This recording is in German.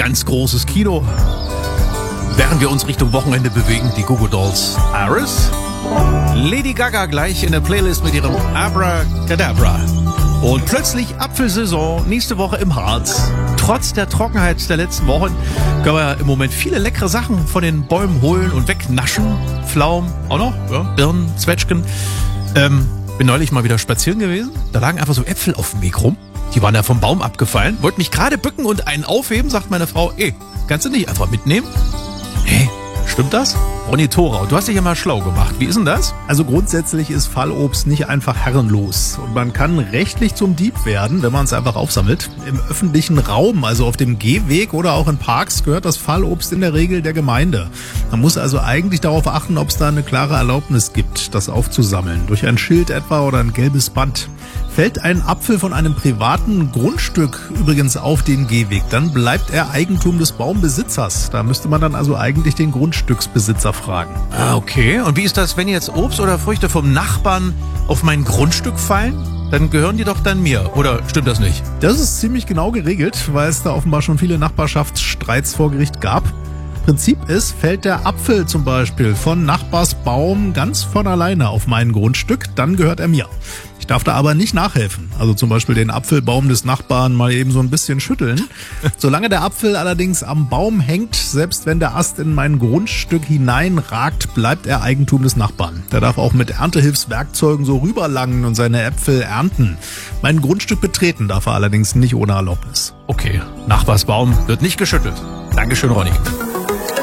ganz großes Kino. Während wir uns Richtung Wochenende bewegen, die Goo Goo Dolls Iris. Lady Gaga gleich in der Playlist mit ihrem Abracadabra. Und plötzlich Apfelsaison nächste Woche im Harz. Trotz der Trockenheit der letzten Wochen können wir im Moment viele leckere Sachen von den Bäumen holen und wegnaschen. Pflaumen auch noch, ja, Birnen, Zwetschgen. Bin neulich mal wieder spazieren gewesen. Da lagen einfach so Äpfel auf dem Weg rum. Die waren ja vom Baum abgefallen. Wollte mich gerade bücken und einen aufheben, sagt meine Frau, kannst du nicht einfach mitnehmen? Nee, stimmt das? Ronny Thorau, du hast dich ja mal schlau gemacht. Wie ist denn das? Also grundsätzlich ist Fallobst nicht einfach herrenlos. Und man kann rechtlich zum Dieb werden, wenn man es einfach aufsammelt. Im öffentlichen Raum, also auf dem Gehweg oder auch in Parks, gehört das Fallobst in der Regel der Gemeinde. Man muss also eigentlich darauf achten, ob es da eine klare Erlaubnis gibt, das aufzusammeln. Durch ein Schild etwa oder ein gelbes Band. Fällt ein Apfel von einem privaten Grundstück übrigens auf den Gehweg, dann bleibt er Eigentum des Baumbesitzers. Da müsste man dann also eigentlich den Grundstücksbesitzer fragen. Ah, okay. Und wie ist das, wenn jetzt Obst oder Früchte vom Nachbarn auf mein Grundstück fallen? Dann gehören die doch dann mir. Oder stimmt das nicht? Das ist ziemlich genau geregelt, weil es da offenbar schon viele Nachbarschaftsstreits vor Gericht gab. Prinzip ist, fällt der Apfel zum Beispiel von Nachbarsbaum ganz von alleine auf mein Grundstück, dann gehört er mir. Ich darf da aber nicht nachhelfen. Also zum Beispiel den Apfelbaum des Nachbarn mal eben so ein bisschen schütteln. Solange der Apfel allerdings am Baum hängt, selbst wenn der Ast in mein Grundstück hineinragt, bleibt er Eigentum des Nachbarn. Der darf auch mit Erntehilfswerkzeugen so rüberlangen und seine Äpfel ernten. Mein Grundstück betreten darf er allerdings nicht ohne Erlaubnis. Okay, Nachbarsbaum wird nicht geschüttelt. Dankeschön, Ronny.